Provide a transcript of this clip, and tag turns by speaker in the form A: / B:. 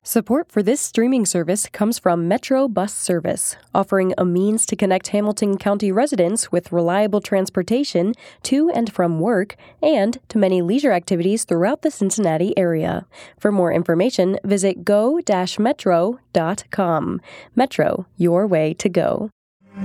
A: Support for this streaming service comes from Metro Bus Service, offering a means to connect Hamilton County residents with reliable transportation to and from work and to many leisure activities throughout the Cincinnati area. For more information, visit go-metro.com. Metro, your way to go.